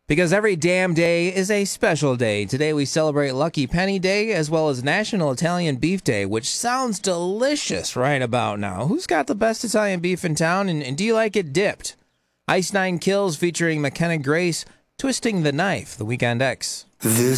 Because every damn day is a special day. Today we celebrate Lucky Penny Day as well as National Italian Beef Day, which sounds delicious right about now. Who's got the best Italian beef in town, and do you like it dipped? Ice Nine Kills featuring McKenna Grace, Twisting the Knife, The Weekend X.